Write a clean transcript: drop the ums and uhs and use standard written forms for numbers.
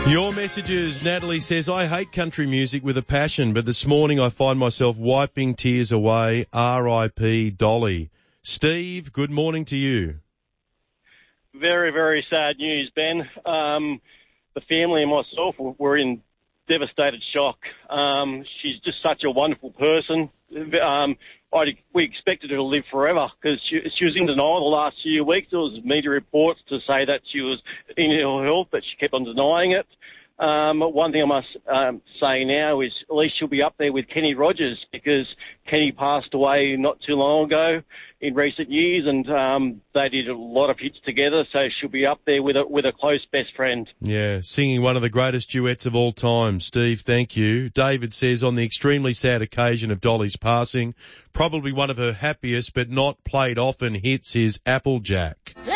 Your messages, Natalie says, I hate country music with a passion, but this morning I find myself wiping tears away. R.I.P. Dolly. Steve, good morning to you. Very, very sad news, Ben. The family and myself were in devastated shock. She's just such a wonderful person. We expected her to live forever because she was in denial the last few weeks. There was media reports to say that she was in ill health, but she kept on denying it. One thing I must say now is at least she'll be up there with Kenny Rogers, because Kenny passed away not too long ago in recent years, and they did a lot of hits together, so she'll be up there with a close best friend. Yeah, singing one of the greatest duets of all time. Steve, thank you. David says, on the extremely sad occasion of Dolly's passing, probably one of her happiest but not played often hits is Applejack.